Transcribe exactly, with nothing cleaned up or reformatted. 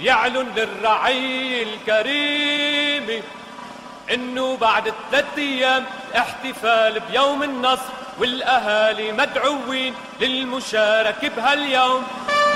يعلن للرعي الكريم إنه بعد ثلاث أيام احتفال بيوم النصر، والأهالي مدعوين للمشاركة بهاليوم.